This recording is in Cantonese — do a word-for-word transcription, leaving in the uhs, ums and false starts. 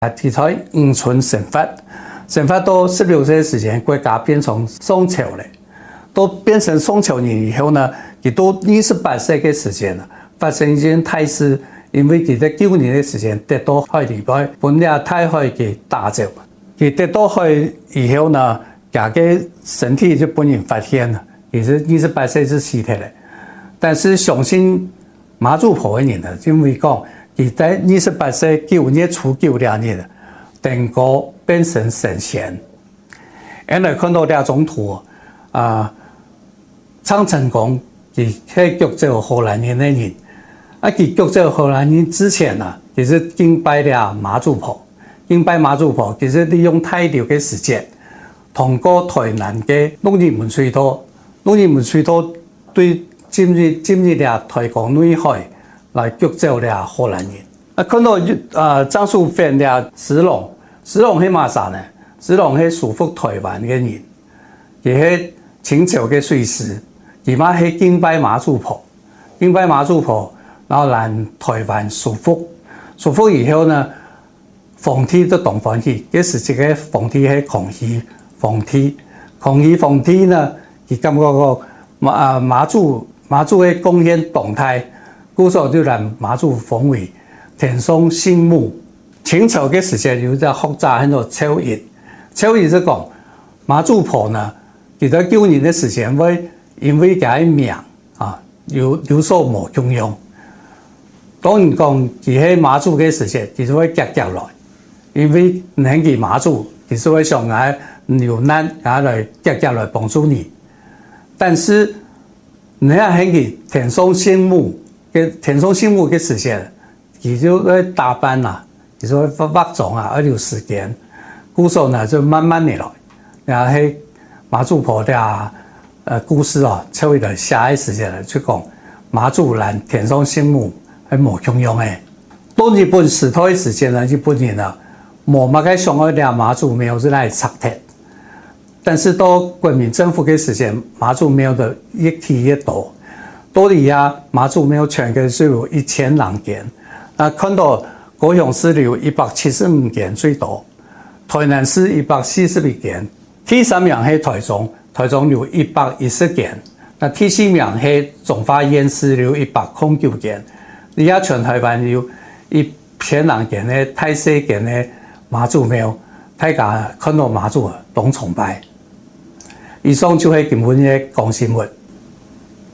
啊，题材永春神法，神法到十六岁的时间，国家变成宋朝了。都变成宋朝人以后呢，亦都二十八岁的时间了，发生一件大事，因为佢在九年的时间得到海里边，本了太海给打走，佢得到海以後呢，佢嘅身體就本人發現了，也是二十八歲是死體了。但是相信馬祖婆的人呢，因為講佢在二十八歲九月初九兩日，登高變成神仙。原來看到兩種圖啊，蒼成功佢係腳走荷蘭人的人，啊佢腳走荷蘭人之前呢，其實敬拜了馬祖婆。敬拜馬祖婆，其實利用太流的時間，通過台南的農業門水道，農業門水道對進入進入了台江內海，來腳走了荷蘭人。啊，看到啊張淑芬了石龍，石龍係乜啥呢？石龍係屬福台灣的人，亦係清朝的水師，而嘛係敬拜馬祖婆，敬拜馬祖婆，然後來台灣屬福，屬福以後呢？皇帝都當皇帝，嗰時這個皇帝係康熙皇帝，康熙皇帝呢，佢感覺個馬啊馬祖馬祖嘅貢獻動態，故所就讓馬祖封為天上聖母。清朝嘅時間有隻學者喺度超譯，超譯就講馬祖婆呢，佢在九年嘅時間會因為佢命啊有有所無供養，當然講佢喺馬祖嘅時間，佢就會夾夾來。因為你係馬祖，其實會上來有難，啊來夾夾來幫助你。但是你係天上聖母嘅天上聖母嘅時間，佢就會打扮啦，佢就會化妝啊，而有時間，故所呢就慢慢嚟來。然後係馬祖婆嘅誒故事啊，才會來下一時間嚟去講馬祖蘭天上聖母係無供養嘅。到日本時代嘅時間呢，日本人啊。冇乜嘅上海兩馬祖廟是來拆鐵，但是到國民政府嘅時間，馬祖廟的越提越多。到而家馬祖廟全嘅只有一千兩間，啊，看到高雄市有一百七十五間最多，台南市一百四十一間，第三名係台中，台中有一百一十間，那第四名係中華縣市有一百零九間，而家全台灣有一千兩間嘅太細間嘅。馬祖廟，大家看到馬祖啊，當崇拜。以上就係今日嘅講新聞。